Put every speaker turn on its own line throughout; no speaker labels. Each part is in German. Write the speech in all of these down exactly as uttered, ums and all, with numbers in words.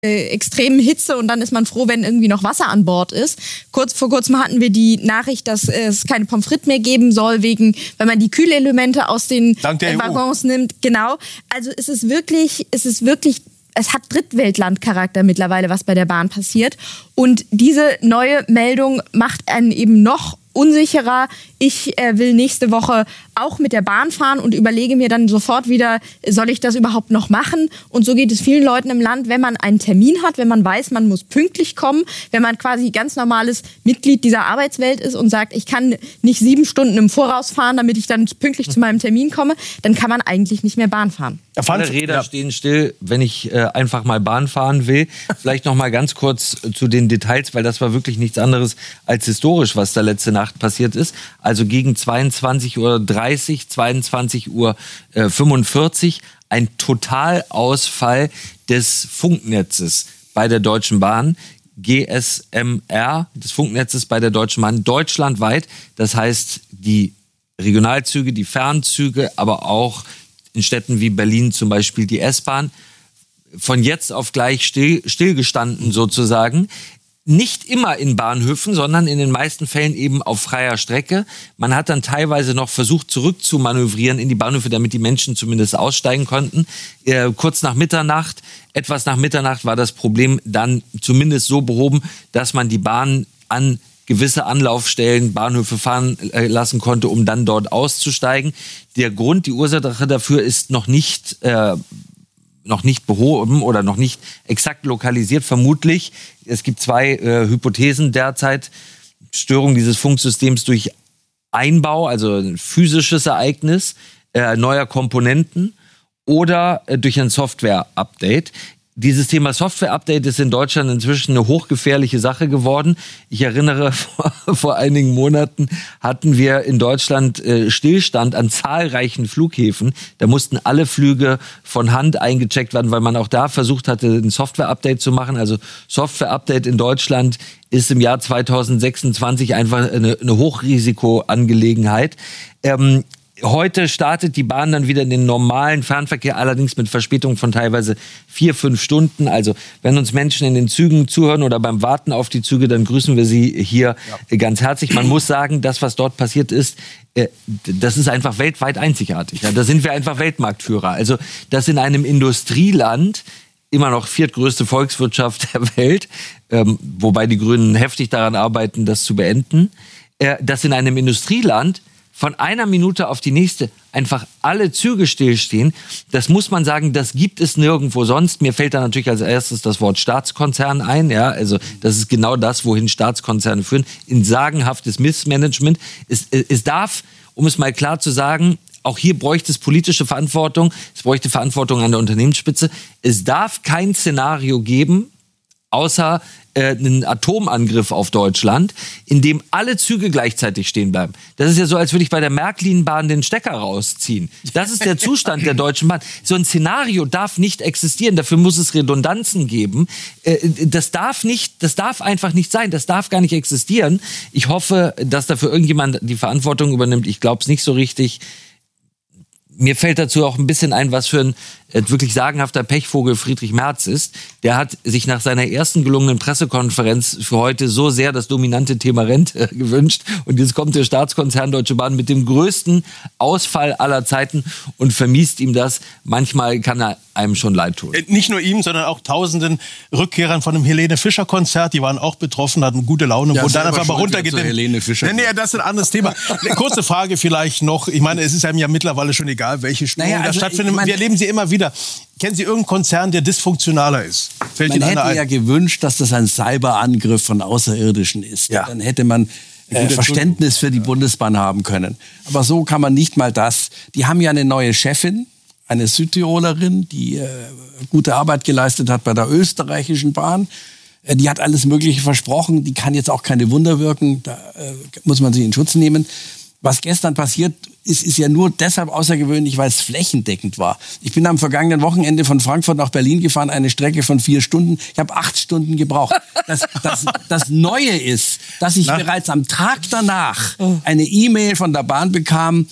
äh, extremen Hitze und dann ist man froh, wenn irgendwie noch Wasser an Bord ist. Kurz vor kurzem hatten wir die Nachricht, dass äh, es keine Pommes frites mehr geben soll, wegen, wenn man die Kühlelemente aus den äh, Waggons nimmt. Genau. Also es ist wirklich, es ist wirklich, es hat Drittweltlandcharakter mittlerweile, was bei der Bahn passiert. Und diese neue Meldung macht einen eben noch unsicherer. Ich äh, will nächste Woche auch mit der Bahn fahren und überlege mir dann sofort wieder, soll ich das überhaupt noch machen? Und so geht es vielen Leuten im Land, wenn man einen Termin hat, wenn man weiß, man muss pünktlich kommen, wenn man quasi ganz normales Mitglied dieser Arbeitswelt ist und sagt, ich kann nicht sieben Stunden im Voraus fahren, damit ich dann pünktlich zu meinem Termin komme, dann kann man eigentlich nicht mehr Bahn fahren.
Alle Räder ja. stehen still, wenn ich äh, einfach mal Bahn fahren will. Vielleicht noch mal ganz kurz zu den Details, weil das war wirklich nichts anderes als historisch, was da letzte Nacht passiert ist. Also gegen zweiundzwanzig Uhr dreißig, zweiundzwanzig Uhr fünfundvierzig ein Totalausfall des Funknetzes bei der Deutschen Bahn. G S M R, des Funknetzes bei der Deutschen Bahn, deutschlandweit. Das heißt, die Regionalzüge, die Fernzüge, aber auch in Städten wie Berlin zum Beispiel die S-Bahn, von jetzt auf gleich still, stillgestanden sozusagen. Nicht immer in Bahnhöfen, sondern in den meisten Fällen eben auf freier Strecke. Man hat dann teilweise noch versucht, zurückzumanövrieren in die Bahnhöfe, damit die Menschen zumindest aussteigen konnten. Äh, kurz nach Mitternacht, etwas nach Mitternacht war das Problem dann zumindest so behoben, dass man die Bahn an gewisse Anlaufstellen, Bahnhöfe fahren lassen konnte, um dann dort auszusteigen. Der Grund, die Ursache dafür ist noch nicht äh, noch nicht behoben oder noch nicht exakt lokalisiert, vermutlich. Es gibt zwei äh, Hypothesen derzeit. Störung dieses Funksystems durch Einbau, also ein physisches Ereignis äh, neuer Komponenten oder äh, durch ein Software-Update. Dieses Thema Software-Update ist in Deutschland inzwischen eine hochgefährliche Sache geworden. Ich erinnere, vor, vor einigen Monaten hatten wir in Deutschland äh, Stillstand an zahlreichen Flughäfen. Da mussten alle Flüge von Hand eingecheckt werden, weil man auch da versucht hatte, ein Software-Update zu machen. Also Software-Update in Deutschland ist im Jahr zweitausendsechsundzwanzig einfach eine, eine Hochrisikoangelegenheit. Ähm, Heute startet die Bahn dann wieder in den normalen Fernverkehr, allerdings mit Verspätung von teilweise vier, fünf Stunden. Also wenn uns Menschen in den Zügen zuhören oder beim Warten auf die Züge, dann grüßen wir sie hier ja. ganz herzlich. Man muss sagen, das, was dort passiert ist, äh, das ist einfach weltweit einzigartig. Ja, da sind wir einfach Weltmarktführer. Also das in einem Industrieland, immer noch viertgrößte Volkswirtschaft der Welt, ähm, wobei die Grünen heftig daran arbeiten, das zu beenden, äh, dass in einem Industrieland von einer Minute auf die nächste einfach alle Züge stillstehen, das muss man sagen, das gibt es nirgendwo sonst. Mir fällt da natürlich als erstes das Wort Staatskonzern ein. Ja, also das ist genau das, wohin Staatskonzerne führen. In sagenhaftes Missmanagement. Es, es darf, um es mal klar zu sagen, auch hier bräuchte es politische Verantwortung, es bräuchte Verantwortung an der Unternehmensspitze. Es darf kein Szenario geben, außer äh, einen Atomangriff auf Deutschland, in dem alle Züge gleichzeitig stehen bleiben. Das ist ja so, als würde ich bei der Märklin-Bahn den Stecker rausziehen. Das ist der Zustand der Deutschen Bahn. So ein Szenario darf nicht existieren. Dafür muss es Redundanzen geben. Äh, das darf nicht, das darf einfach nicht sein. Das darf gar nicht existieren. Ich hoffe, dass dafür irgendjemand die Verantwortung übernimmt. Ich glaube es nicht so richtig. Mir fällt dazu auch ein bisschen ein, was für ein äh, wirklich sagenhafter Pechvogel Friedrich Merz ist. Der hat sich nach seiner ersten gelungenen Pressekonferenz für heute so sehr das dominante Thema Rente äh, gewünscht. Und jetzt kommt der Staatskonzern Deutsche Bahn mit dem größten Ausfall aller Zeiten und vermiest ihm das. Manchmal kann er einem schon leid tun.
Nicht nur ihm, sondern auch tausenden Rückkehrern von dem Helene-Fischer-Konzert. Die waren auch betroffen, hatten gute Laune.
Ja,
und dann einfach mal runtergedämmt.
Helene Fischer.
Nee, nee, das ist ein anderes Thema. Eine kurze Frage vielleicht noch. Ich meine, es ist einem ja mittlerweile schon egal, welche Störungen
naja, also
da stattfinden.
Ich mein,
wir erleben sie immer wieder. Kennen Sie irgendeinen Konzern, der dysfunktionaler ist? Fällt
man
Ihnen
hätte
ein?
ja gewünscht, dass das ein Cyberangriff von Außerirdischen ist.
Ja.
Dann hätte man äh, Verständnis für die Bundesbahn haben können. Aber so kann man nicht mal das. Die haben ja eine neue Chefin, eine Südtirolerin, die äh, gute Arbeit geleistet hat bei der österreichischen Bahn. Äh, die hat alles Mögliche versprochen. Die kann jetzt auch keine Wunder wirken. Da äh, muss man sie in Schutz nehmen. Was gestern passiert ist, ist ja nur deshalb außergewöhnlich, weil es flächendeckend war. Ich bin am vergangenen Wochenende von Frankfurt nach Berlin gefahren, eine Strecke von vier Stunden. Ich habe acht Stunden gebraucht. Das, das, das Neue ist, dass ich Na? bereits am Tag danach eine E-Mail von der Bahn bekam,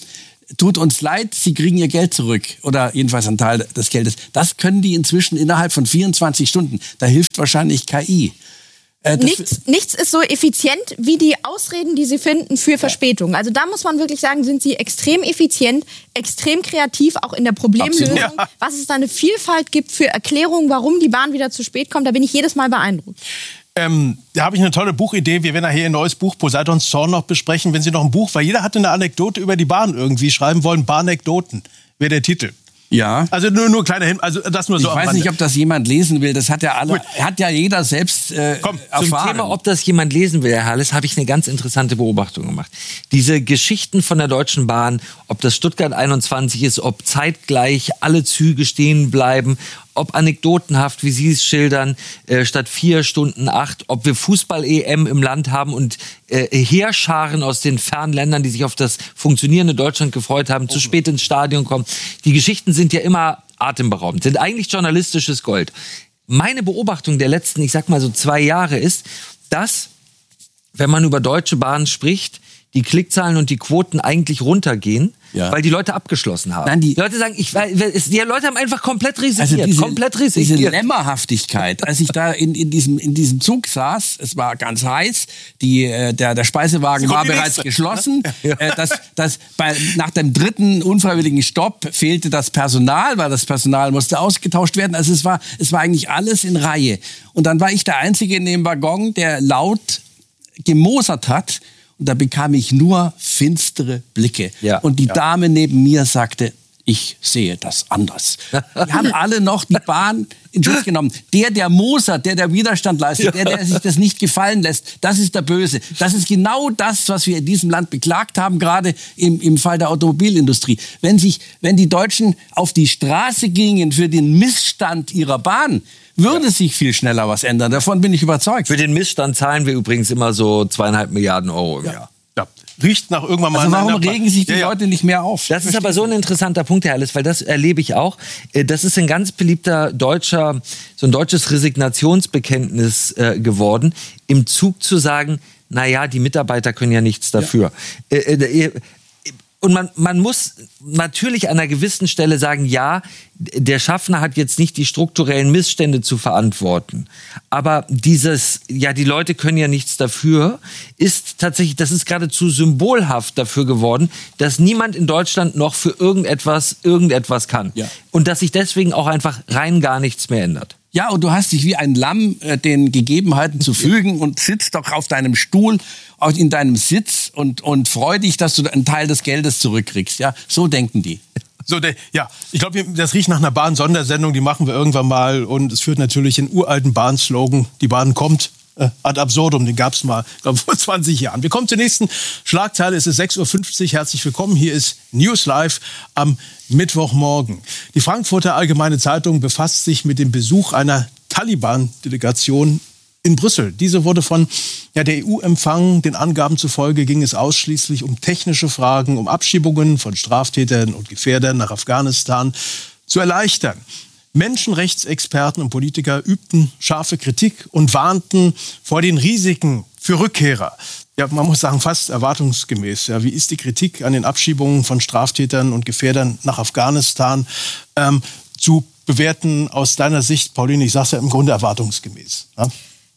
tut uns leid, Sie kriegen Ihr Geld zurück oder jedenfalls einen Teil des Geldes. Das können die inzwischen innerhalb von vierundzwanzig Stunden. Da hilft wahrscheinlich K I.
Äh, nichts, nichts ist so effizient wie die Ausreden, die sie finden für Verspätungen. Also da muss man wirklich sagen, sind sie extrem effizient, extrem kreativ, auch in der Problemlösung. Ja. Was es da eine Vielfalt gibt für Erklärungen, warum die Bahn wieder zu spät kommt, da bin ich jedes Mal beeindruckt.
Ähm, da habe ich eine tolle Buchidee. Wir werden nachher ein neues Buch Poseidons Zorn noch besprechen. Wenn Sie noch ein Buch, weil jeder hatte eine Anekdote über die Bahn irgendwie schreiben wollen, Bahnekdoten wäre der Titel.
Ja.
Also nur, nur kleine Hin also das nur so.
Ich weiß nicht, ob das jemand lesen will. Das hat ja alle, hat ja jeder selbst äh,
Komm,
erfahren.
Zum Thema, ob das jemand lesen will, Herr Halles, habe ich eine ganz interessante Beobachtung gemacht. Diese Geschichten von der Deutschen Bahn, ob das Stuttgart einundzwanzig ist, ob zeitgleich alle Züge stehen bleiben, ob anekdotenhaft, wie Sie es schildern, äh, statt vier Stunden acht, ob wir Fußball-E M im Land haben und äh, Heerscharen aus den fernen Ländern, die sich auf das funktionierende Deutschland gefreut haben, zu spät ins Stadion kommen. Die Geschichten sind ja immer atemberaubend, sind eigentlich journalistisches Gold. Meine Beobachtung der letzten, ich sag mal so zwei Jahre ist, dass, wenn man über Deutsche Bahn spricht, die Klickzahlen und die Quoten eigentlich runtergehen, ja. weil die Leute abgeschlossen haben. Nein, die, die Leute sagen, ich, die Leute haben einfach komplett resigniert. Also
diese,
komplett resigniert.
Diese Lämmerhaftigkeit, als ich da in, in, diesem, in diesem Zug saß, es war ganz heiß, die, äh, der, der Speisewagen war bereits nächste. geschlossen. Ja. Äh, das, das, bei, nach dem dritten unfreiwilligen Stopp fehlte das Personal, weil das Personal musste ausgetauscht werden. Also es war, es war eigentlich alles in Reihe. Und dann war ich der Einzige in dem Waggon, der laut gemosert hat. Und da bekam ich nur finstere Blicke. Ja. Und die ja. Dame neben mir sagte, ich sehe das anders. Die haben alle noch die Bahn in Schutz genommen. Der, der mosert, der, der Widerstand leistet, der, der sich das nicht gefallen lässt, das ist der Böse. Das ist genau das, was wir in diesem Land beklagt haben, gerade im, im Fall der Automobilindustrie. Wenn sich, wenn die Deutschen auf die Straße gingen für den Missstand ihrer Bahn, würde ja. sich viel schneller was ändern. Davon bin ich überzeugt.
Für den Missstand zahlen wir übrigens immer so zweieinhalb Milliarden Euro im
ja.
Jahr.
Ja. Riecht nach irgendwann mal...
Also warum regen sich die ja, ja. Leute nicht mehr auf?
Das ist aber so ein interessanter Punkt, Herr Halles, weil das erlebe ich auch. Das ist ein ganz beliebter deutscher, so ein deutsches Resignationsbekenntnis äh, geworden, im Zug zu sagen, naja, die Mitarbeiter können ja nichts dafür. Ja. Äh, äh, Und man, man muss natürlich an einer gewissen Stelle sagen, ja, der Schaffner hat jetzt nicht die strukturellen Missstände zu verantworten. Aber dieses, ja, die Leute können ja nichts dafür, ist tatsächlich, das ist geradezu symbolhaft dafür geworden, dass niemand in Deutschland noch für irgendetwas, irgendetwas kann. Ja. Und dass sich deswegen auch einfach rein gar nichts mehr ändert.
Ja, und du hast dich wie ein Lamm äh, den Gegebenheiten zu fügen und sitzt doch auf deinem Stuhl, auch in deinem Sitz und, und freu dich, dass du einen Teil des Geldes zurückkriegst. Ja, so denken die.
So, der, ja, ich glaube, das riecht nach einer Bahn-Sondersendung, die machen wir irgendwann mal. Und es führt natürlich den uralten Bahn-Slogan, die Bahn kommt. Äh, ad absurdum, den gab es mal, glaube vor zwanzig Jahren. Wir kommen zur nächsten Schlagzeile. Es ist sechs Uhr fünfzig. Herzlich willkommen. Hier ist News Live am Mittwochmorgen. Die Frankfurter Allgemeine Zeitung befasst sich mit dem Besuch einer Taliban-Delegation in Brüssel. Diese wurde von ja, der E U empfangen. Den Angaben zufolge ging es ausschließlich um technische Fragen, um Abschiebungen von Straftätern und Gefährdern nach Afghanistan zu erleichtern. Menschenrechtsexperten und Politiker übten scharfe Kritik und warnten vor den Risiken für Rückkehrer. Ja, man muss sagen, fast erwartungsgemäß. Ja, wie ist die Kritik an den Abschiebungen von Straftätern und Gefährdern nach Afghanistan ähm, zu bewerten aus deiner Sicht, Pauline? Ich sage es ja im Grunde erwartungsgemäß. Ja?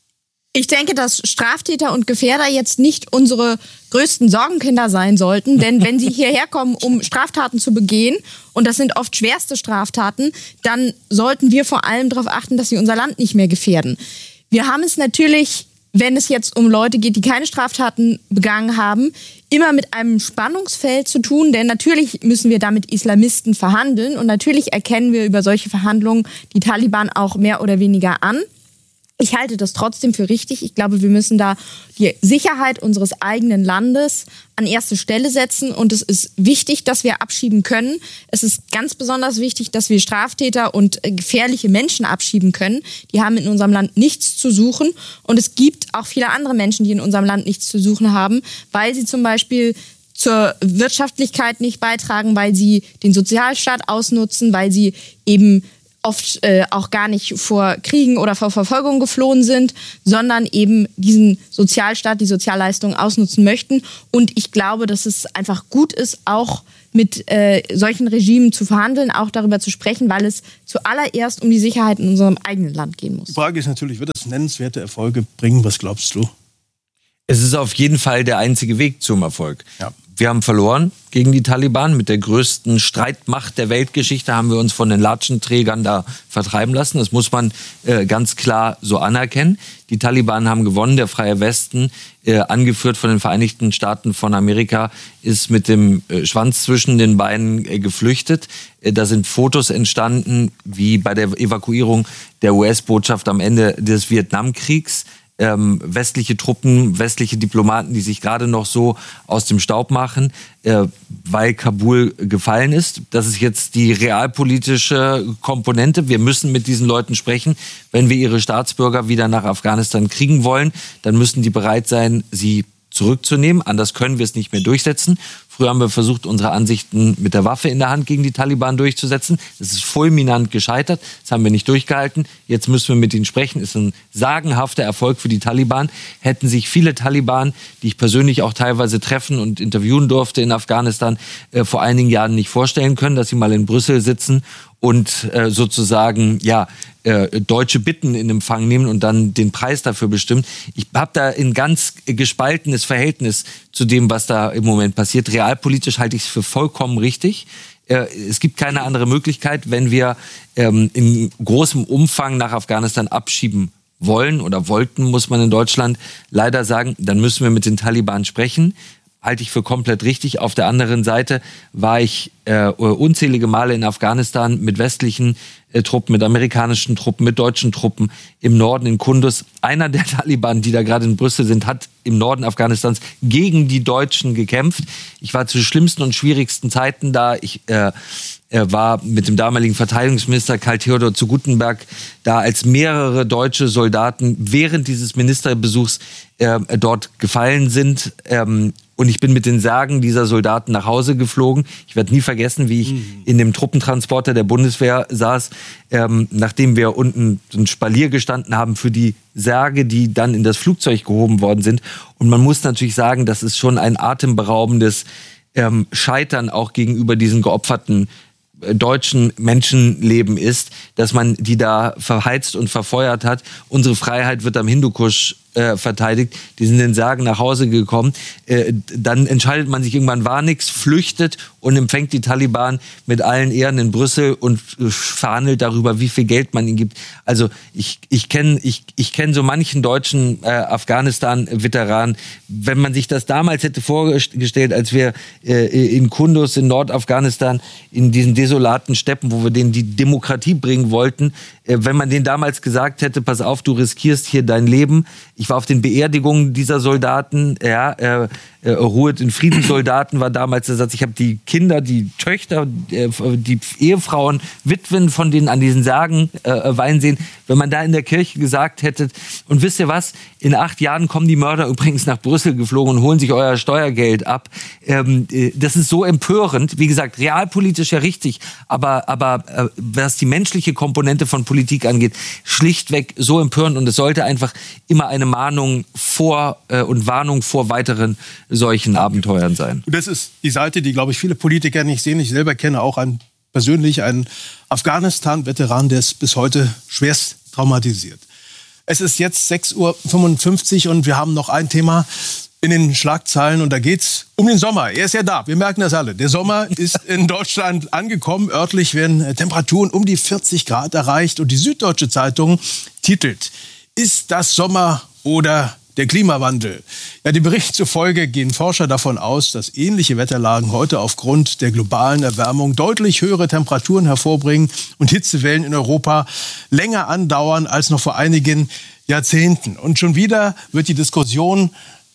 Ich denke, dass Straftäter und Gefährder jetzt nicht unsere größten Sorgenkinder sein sollten. Denn wenn sie hierher kommen, um Straftaten zu begehen, und das sind oft schwerste Straftaten, dann sollten wir vor allem darauf achten, dass sie unser Land nicht mehr gefährden. Wir haben es natürlich, wenn es jetzt um Leute geht, die keine Straftaten begangen haben, immer mit einem Spannungsfeld zu tun. Denn natürlich müssen wir da mit Islamisten verhandeln. Und natürlich erkennen wir über solche Verhandlungen die Taliban auch mehr oder weniger an. Ich halte das trotzdem für richtig. Ich glaube, wir müssen da die Sicherheit unseres eigenen Landes an erste Stelle setzen. Und es ist wichtig, dass wir abschieben können. Es ist ganz besonders wichtig, dass wir Straftäter und gefährliche Menschen abschieben können. Die haben in unserem Land nichts zu suchen. Und es gibt auch viele andere Menschen, die in unserem Land nichts zu suchen haben, weil sie zum Beispiel zur Wirtschaftlichkeit nicht beitragen, weil sie den Sozialstaat ausnutzen, weil sie eben oft äh, auch gar nicht vor Kriegen oder vor Verfolgung geflohen sind, sondern eben diesen Sozialstaat, die Sozialleistungen ausnutzen möchten. Und ich glaube, dass es einfach gut ist, auch mit äh, solchen Regimen zu verhandeln, auch darüber zu sprechen, weil es zuallererst um die Sicherheit in unserem eigenen Land gehen muss.
Die Frage ist natürlich, wird es nennenswerte Erfolge bringen? Was glaubst du?
Es ist auf jeden Fall der einzige Weg zum Erfolg.
Ja.
Wir haben verloren gegen die Taliban. Mit der größten Streitmacht der Weltgeschichte haben wir uns von den Latschenträgern da vertreiben lassen. Das muss man äh, ganz klar so anerkennen. Die Taliban haben gewonnen. Der freie Westen, äh, angeführt von den Vereinigten Staaten von Amerika, ist mit dem äh, Schwanz zwischen den Beinen äh, geflüchtet. Äh, da sind Fotos entstanden, wie bei der Evakuierung der U S-Botschaft am Ende des Vietnamkriegs. Ähm, westliche Truppen, westliche Diplomaten, die sich gerade noch so aus dem Staub machen, äh, weil Kabul gefallen ist. Das ist jetzt die realpolitische Komponente. Wir müssen mit diesen Leuten sprechen. Wenn wir ihre Staatsbürger wieder nach Afghanistan kriegen wollen, dann müssen die bereit sein, sie zurückzunehmen. Anders können wir es nicht mehr durchsetzen. Früher haben wir versucht, unsere Ansichten mit der Waffe in der Hand gegen die Taliban durchzusetzen. Das ist fulminant gescheitert. Das haben wir nicht durchgehalten. Jetzt müssen wir mit ihnen sprechen. Ist ein sagenhafter Erfolg für die Taliban. Hätten sich viele Taliban, die ich persönlich auch teilweise treffen und interviewen durfte in Afghanistan, äh, vor einigen Jahren nicht vorstellen können, dass sie mal in Brüssel sitzen und äh, sozusagen ja äh, deutsche Bitten in Empfang nehmen und dann den Preis dafür bestimmen. Ich habe da ein ganz gespaltenes Verhältnis zu dem, was da im Moment passiert. Realpolitisch halte ich es für vollkommen richtig. Äh, es gibt keine andere Möglichkeit, wenn wir ähm, in großem Umfang nach Afghanistan abschieben wollen oder wollten, muss man in Deutschland leider sagen, dann müssen wir mit den Taliban sprechen. Halte ich für komplett richtig. Auf der anderen Seite war ich äh, unzählige Male in Afghanistan mit westlichen äh, Truppen, mit amerikanischen Truppen, mit deutschen Truppen im Norden, in Kunduz. Einer der Taliban, die da gerade in Brüssel sind, hat im Norden Afghanistans gegen die Deutschen gekämpft. Ich war zu schlimmsten und schwierigsten Zeiten da. Ich äh, Er war mit dem damaligen Verteidigungsminister Karl Theodor zu Guttenberg da, als mehrere deutsche Soldaten während dieses Ministerbesuchs äh, dort gefallen sind. Ähm, und ich bin mit den Särgen dieser Soldaten nach Hause geflogen. Ich werde nie vergessen, wie ich mhm. in dem Truppentransporter der Bundeswehr saß, ähm, nachdem wir unten ein Spalier gestanden haben für die Särge, die dann in das Flugzeug gehoben worden sind. Und man muss natürlich sagen, das ist schon ein atemberaubendes ähm, Scheitern auch gegenüber diesen geopferten deutschen Menschenleben ist, dass man die da verheizt und verfeuert hat. Unsere Freiheit wird am Hindukusch äh, verteidigt. Die sind in den Särgen nach Hause gekommen. Äh, dann entscheidet man sich irgendwann, war nichts, flüchtet und empfängt die Taliban mit allen Ehren in Brüssel und äh, verhandelt darüber, wie viel Geld man ihnen gibt. Also ich, ich kenne ich, ich kenn so manchen deutschen äh, Afghanistan-Veteranen. Wenn man sich das damals hätte vorgestellt, als wir äh, in Kunduz in Nordafghanistan in diesen desolaten Steppen, wo wir denen die Demokratie bringen wollten, äh, wenn man denen damals gesagt hätte, pass auf, du riskierst hier dein Leben. Ich war auf den Beerdigungen dieser Soldaten, ja, äh, äh, Ruhe in Friedenssoldaten war damals der Satz. Ich habe die Kinder, die Töchter, äh, die Ehefrauen, Witwen von denen an diesen Särgen äh, weinen sehen. Wenn man da in der Kirche gesagt hätte, und wisst ihr was, in acht Jahren kommen die Mörder übrigens nach Brüssel geflogen und holen sich euer Steuergeld ab. Ähm, äh, das ist so empörend. Wie gesagt, realpolitisch ja richtig, aber, aber äh, was die menschliche Komponente von Politik angeht, schlichtweg so empörend, und es sollte einfach immer eine Mahnung vor äh, und Warnung vor weiteren solchen Abenteuern sein.
Das ist die Seite, die, glaube ich, viele Politiker nicht sehen. Ich selber kenne auch einen, persönlich einen Afghanistan-Veteran, der ist bis heute schwerst traumatisiert. Es ist jetzt sechs Uhr fünfundfünfzig und wir haben noch ein Thema in den Schlagzeilen, und da geht's um den Sommer. Er ist ja da, wir merken das alle. Der Sommer ist in Deutschland angekommen. Örtlich werden Temperaturen um die vierzig Grad erreicht, und die Süddeutsche Zeitung titelt: Ist das Sommer oder der Klimawandel? Ja, dem Bericht zufolge gehen Forscher davon aus, dass ähnliche Wetterlagen heute aufgrund der globalen Erwärmung deutlich höhere Temperaturen hervorbringen und Hitzewellen in Europa länger andauern als noch vor einigen Jahrzehnten. Und schon wieder wird die Diskussion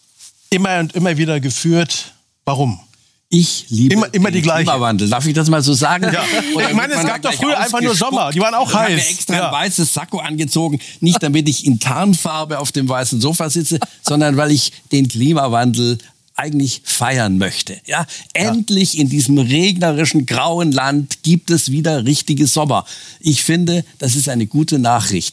immer und immer wieder geführt. Warum?
Ich liebe
immer, immer die gleiche.
Klimawandel. Darf ich das mal so sagen?
Ja. Ich meine, es gab doch früher einfach nur Sommer. Die waren auch heiß. Ich habe mir extra
ja. ein weißes Sakko angezogen. Nicht, damit ich in Tarnfarbe auf dem weißen Sofa sitze, sondern weil ich den Klimawandel eigentlich feiern möchte. Ja, endlich ja. in diesem regnerischen, grauen Land gibt es wieder richtige Sommer. Ich finde, das ist eine gute Nachricht.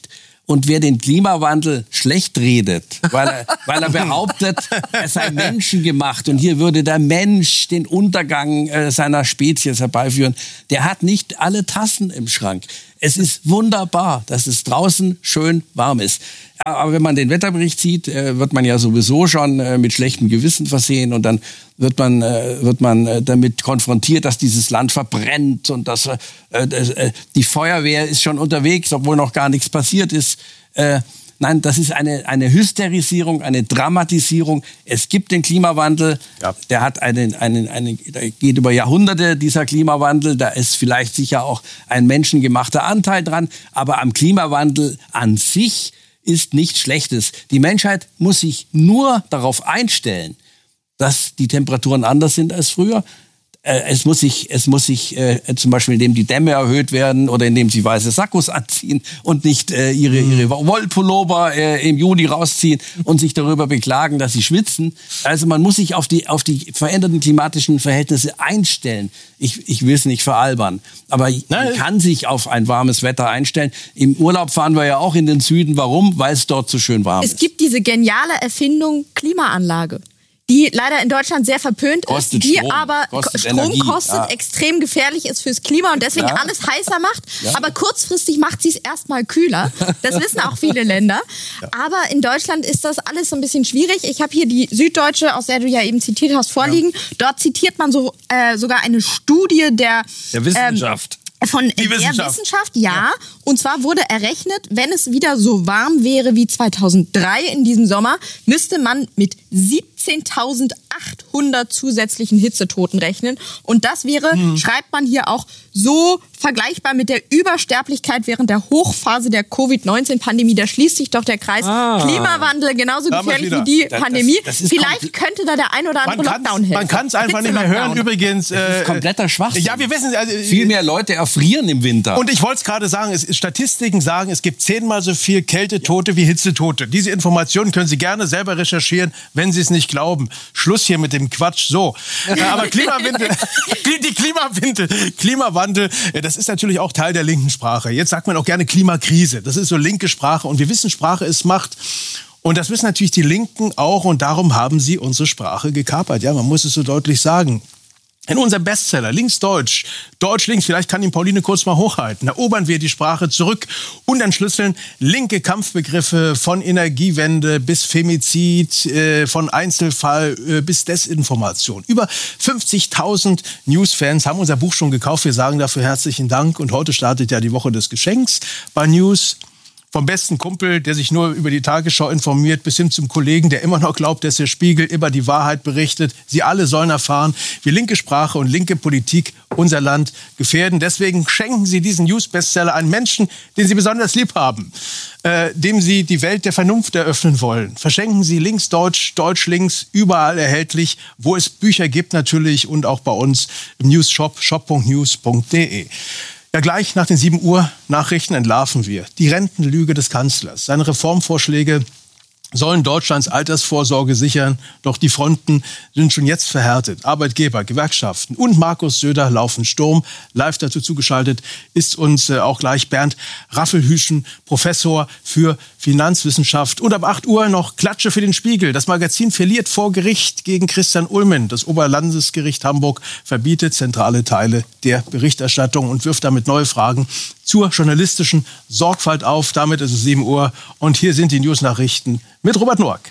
Und wer den Klimawandel schlecht redet, weil er, weil er behauptet, er sei menschengemacht und hier würde der Mensch den Untergang äh, seiner Spezies herbeiführen, der hat nicht alle Tassen im Schrank. Es ist wunderbar, dass es draußen schön warm ist. Aber wenn man den Wetterbericht sieht, äh, wird man ja sowieso schon äh, mit schlechtem Gewissen versehen und dann wird man, äh, wird man äh, damit konfrontiert, dass dieses Land verbrennt und dass äh, äh, die Feuerwehr ist schon unterwegs, obwohl noch gar nichts passiert ist. Äh, nein, das ist eine, eine Hysterisierung, eine Dramatisierung. Es gibt den Klimawandel, ja. der hat einen, einen, einen, der geht über Jahrhunderte, dieser Klimawandel. Da ist vielleicht sicher auch ein menschengemachter Anteil dran, aber am Klimawandel an sich ist nichts Schlechtes. Die Menschheit muss sich nur darauf einstellen, dass die Temperaturen anders sind als früher. Äh, es muss sich, es muss sich äh, zum Beispiel, indem die Dämme erhöht werden oder indem sie weiße Sakkos anziehen und nicht äh, ihre, ihre Wollpullover äh, im Juni rausziehen und sich darüber beklagen, dass sie schwitzen. Also man muss sich auf die, auf die veränderten klimatischen Verhältnisse einstellen. Ich, ich will es nicht veralbern, aber man Nein. kann sich auf ein warmes Wetter einstellen. Im Urlaub fahren wir ja auch in den Süden. Warum? Weil es dort so schön warm
es
ist.
Es gibt diese geniale Erfindung Klimaanlage, die leider in Deutschland sehr verpönt
kostet
ist, die
Strom,
aber
kostet
Strom
Energie,
kostet,
ja.
extrem gefährlich ist fürs Klima und deswegen
ja.
alles heißer macht.
Ja.
Aber kurzfristig macht sie es erstmal kühler. Das wissen auch viele Länder. Ja. Aber in Deutschland ist das alles so ein bisschen schwierig. Ich habe hier die Süddeutsche, aus der du ja eben zitiert hast, vorliegen. Ja. Dort zitiert man so äh, sogar eine Studie der,
der Wissenschaft.
Ähm, Von
Die
der
Wissenschaft,
Wissenschaft ja. ja. Und zwar wurde errechnet, wenn es wieder so warm wäre wie zweitausenddrei in diesem Sommer, müsste man mit siebzehntausendachthundert zusätzlichen Hitzetoten rechnen. Und das wäre, hm. schreibt man hier auch, so vergleichbar mit der Übersterblichkeit während der Hochphase der Covid neunzehn Pandemie. Da schließt sich doch der Kreis. Ah. Klimawandel genauso gefährlich wie die das, Pandemie. Das, das Vielleicht könnte da der ein oder andere Lockdown helfen.
Man kann es einfach nicht mehr hören. Übrigens,
das ist kompletter Schwachsinn.
Ja, wir wissen, also,
viel mehr Leute erfrieren im Winter.
Und ich wollte es gerade sagen, es, Statistiken sagen, es gibt zehnmal so viel Kältetote ja. wie Hitzetote. Diese Informationen können Sie gerne selber recherchieren, wenn Sie es nicht glauben. Schluss hier mit dem Quatsch. So, aber Klimawandel, die Klimawandel, Klimawandel, das ist natürlich auch Teil der linken Sprache. Jetzt sagt man auch gerne Klimakrise. Das ist so linke Sprache und wir wissen, Sprache ist Macht. Und das wissen natürlich die Linken auch und darum haben sie unsere Sprache gekapert. Ja, man muss es so deutlich sagen. In unserem Bestseller, Links-Deutsch, Deutsch-Links, vielleicht kann ihn Pauline kurz mal hochhalten, erobern wir die Sprache zurück und entschlüsseln linke Kampfbegriffe von Energiewende bis Femizid, äh, von Einzelfall äh, bis Desinformation. Über fünfzigtausend News-Fans haben unser Buch schon gekauft. Wir sagen dafür herzlichen Dank. Und heute startet ja die Woche des Geschenks bei News. Vom besten Kumpel, der sich nur über die Tagesschau informiert, bis hin zum Kollegen, der immer noch glaubt, dass der Spiegel immer die Wahrheit berichtet. Sie alle sollen erfahren, wie linke Sprache und linke Politik unser Land gefährden. Deswegen schenken Sie diesen News-Bestseller an Menschen, den Sie besonders lieb haben, äh, dem Sie die Welt der Vernunft eröffnen wollen. Verschenken Sie Links-Deutsch, Deutsch-Links, überall erhältlich, wo es Bücher gibt natürlich und auch bei uns im News-Shop, shop punkt news punkt de. Ja, gleich nach den sieben Uhr Nachrichten entlarven wir die Rentenlüge des Kanzlers. Seine Reformvorschläge sollen Deutschlands Altersvorsorge sichern, doch die Fronten sind schon jetzt verhärtet. Arbeitgeber, Gewerkschaften und Markus Söder laufen Sturm. Live dazu zugeschaltet ist uns äh, auch gleich Bernd Raffelhüschen, Professor für Finanzwissenschaft. Und ab acht Uhr noch Klatsche für den Spiegel. Das Magazin verliert vor Gericht gegen Christian Ulmen. Das Oberlandesgericht Hamburg verbietet zentrale Teile der Berichterstattung und wirft damit neue Fragen zur journalistischen Sorgfalt auf. Damit ist es sieben Uhr und hier sind die News-Nachrichten mit Robert Noack.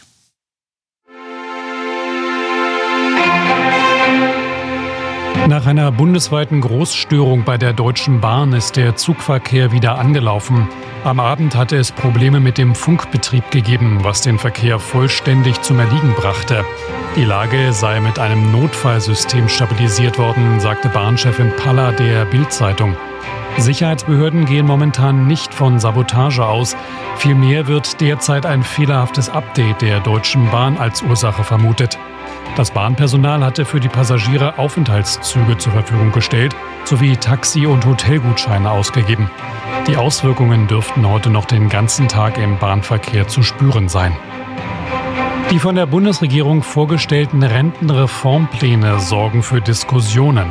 Nach einer bundesweiten Großstörung bei der Deutschen Bahn ist der Zugverkehr wieder angelaufen. Am Abend hatte es Probleme mit dem Funkbetrieb gegeben, was den Verkehr vollständig zum Erliegen brachte. Die Lage sei mit einem Notfallsystem stabilisiert worden, sagte Bahnchefin Paller der Bild-Zeitung. Sicherheitsbehörden gehen momentan nicht von Sabotage aus. Vielmehr wird derzeit ein fehlerhaftes Update der Deutschen Bahn als Ursache vermutet. Das Bahnpersonal hatte für die Passagiere Aufenthaltszüge zur Verfügung gestellt sowie Taxi- und Hotelgutscheine ausgegeben. Die Auswirkungen dürften heute noch den ganzen Tag im Bahnverkehr zu spüren sein. Die von der Bundesregierung vorgestellten Rentenreformpläne sorgen für Diskussionen.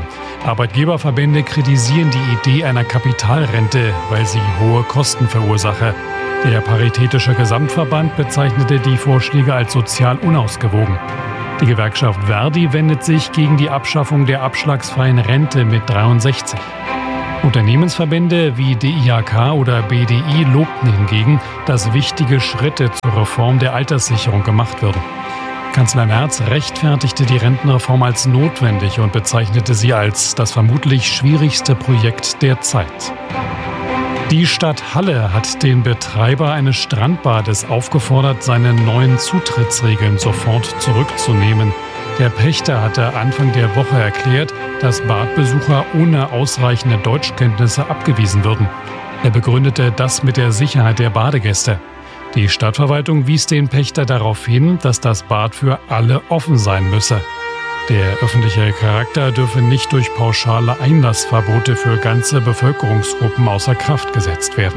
Arbeitgeberverbände kritisieren die Idee einer Kapitalrente, weil sie hohe Kosten verursache. Der Paritätische Gesamtverband bezeichnete die Vorschläge als sozial unausgewogen. Die Gewerkschaft Verdi wendet sich gegen die Abschaffung der abschlagsfreien Rente mit dreiundsechzig. Unternehmensverbände wie D I H K oder B D I lobten hingegen, dass wichtige Schritte zur Reform der Alterssicherung gemacht würden. Kanzler Merz rechtfertigte die Rentenreform als notwendig und bezeichnete sie als das vermutlich schwierigste Projekt der Zeit. Die Stadt Halle hat den Betreiber eines Strandbades aufgefordert, seine neuen Zutrittsregeln sofort zurückzunehmen. Der Pächter hatte Anfang der Woche erklärt, dass Badbesucher ohne ausreichende Deutschkenntnisse abgewiesen würden. Er begründete das mit der Sicherheit der Badegäste. Die Stadtverwaltung wies den Pächter darauf hin, dass das Bad für alle offen sein müsse. Der öffentliche Charakter dürfe nicht durch pauschale Einlassverbote für ganze Bevölkerungsgruppen außer Kraft gesetzt werden.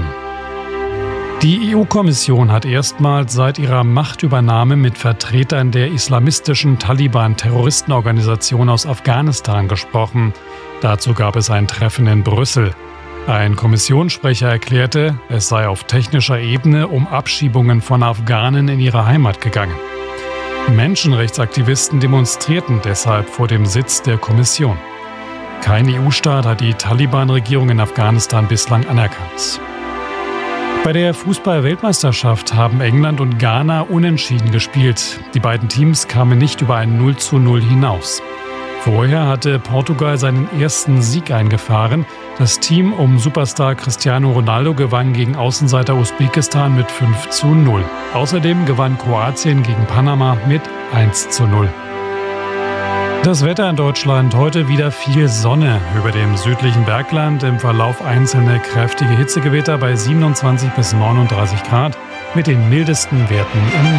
Die E U-Kommission hat erstmals seit ihrer Machtübernahme mit Vertretern der islamistischen Taliban-Terroristenorganisation aus Afghanistan gesprochen. Dazu gab es ein Treffen in Brüssel. Ein Kommissionssprecher erklärte, es sei auf technischer Ebene um Abschiebungen von Afghanen in ihre Heimat gegangen. Menschenrechtsaktivisten demonstrierten deshalb vor dem Sitz der Kommission. Kein E U-Staat hat die Taliban-Regierung in Afghanistan bislang anerkannt. Bei der Fußball-Weltmeisterschaft haben England und Ghana unentschieden gespielt. Die beiden Teams kamen nicht über ein null zu null hinaus. Vorher hatte Portugal seinen ersten Sieg eingefahren. Das Team um Superstar Cristiano Ronaldo gewann gegen Außenseiter Usbekistan mit fünf zu null. Außerdem gewann Kroatien gegen Panama mit eins zu null. Das Wetter in Deutschland: heute wieder viel Sonne. Über dem südlichen Bergland im Verlauf einzelne kräftige Hitzegewitter bei siebenundzwanzig bis neununddreißig Grad mit den mildesten Werten im